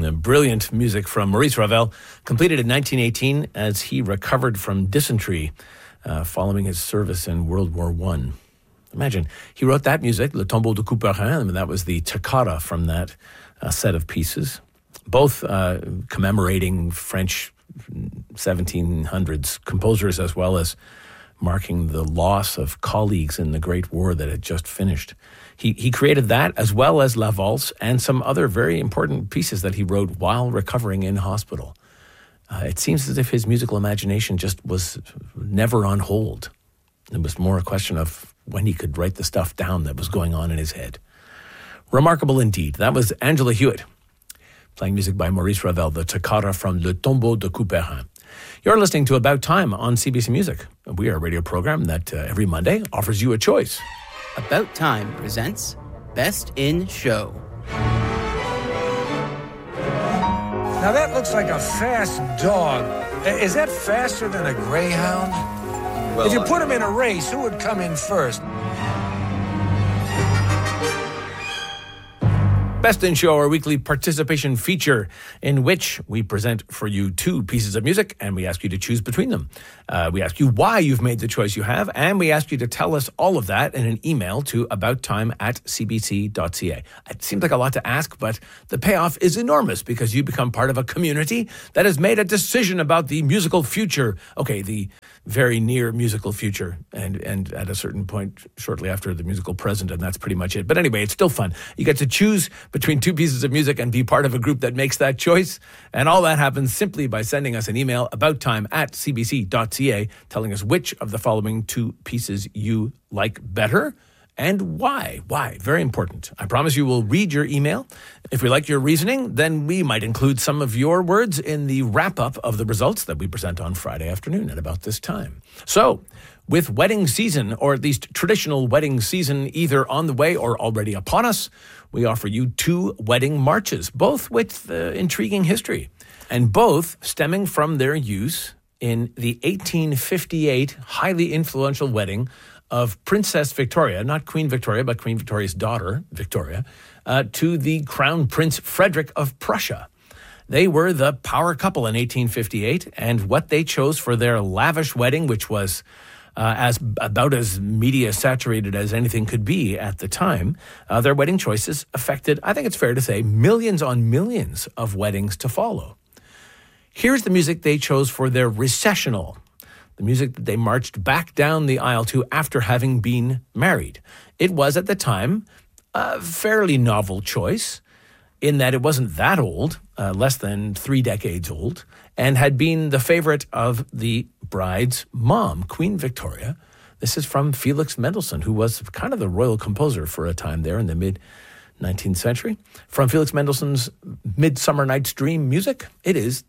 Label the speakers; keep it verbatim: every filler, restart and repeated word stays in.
Speaker 1: Uh, brilliant music from Maurice Ravel, completed in nineteen eighteen as he recovered from dysentery uh, following his service in World War One. Imagine, he wrote that music, Le Tombeau de Couperin, and that was the toccata from that uh, set of pieces, both uh, commemorating French seventeen hundreds composers as well as marking the loss of colleagues in the Great War that had just finished. He he created that as well as La Valse and some other very important pieces that he wrote while recovering in hospital. Uh, it seems as if his musical imagination just was never on hold. It was more a question of when he could write the stuff down that was going on in his head. Remarkable indeed. That was Angela Hewitt, playing music by Maurice Ravel, the toccata from Le Tombeau de Couperin. You're listening to About Time on C B C Music. We are a radio program that uh, every Monday offers you a choice.
Speaker 2: About Time presents Best in Show.
Speaker 3: Now that looks like a fast dog. Is that faster than a greyhound? Well, if you put him in a race, who would come in first?
Speaker 1: Best in Show, our weekly participation feature in which we present for you two pieces of music and we ask you to choose between them. Uh, we ask you why you've made the choice you have, and we ask you to tell us all of that in an email to abouttime at c b c dot c a. It seems like a lot to ask, but the payoff is enormous because you become part of a community that has made a decision about the musical future. Okay, the very near musical future, and, and at a certain point shortly after the musical present, and that's pretty much it. But anyway, it's still fun. You get to choose between two pieces of music and be part of a group that makes that choice. And all that happens simply by sending us an email, abouttime at c b c dot c a, telling us which of the following two pieces you like better and why. Why? Very important. I promise you we'll read your email. If we like your reasoning, then we might include some of your words in the wrap-up of the results that we present on Friday afternoon at about this time. So, with wedding season, or at least traditional wedding season, either on the way or already upon us, we offer you two wedding marches, both with uh, intriguing history, and both stemming from their use in the eighteen fifty-eight highly influential wedding of Princess Victoria, not Queen Victoria, but Queen Victoria's daughter, Victoria, uh, to the Crown Prince Frederick of Prussia. They were the power couple in eighteen fifty-eight, and what they chose for their lavish wedding, which was uh, as about as media-saturated as anything could be at the time, uh, their wedding choices affected, I think it's fair to say, millions on millions of weddings to follow. Here's the music they chose for their recessional, the music that they marched back down the aisle to after having been married. It was, at the time, a fairly novel choice in that it wasn't that old, uh, less than three decades old, and had been the favorite of the bride's mom, Queen Victoria. This is from Felix Mendelssohn, who was kind of the royal composer for a time there in the mid-nineteenth century. From Felix Mendelssohn's Midsummer Night's Dream music, it is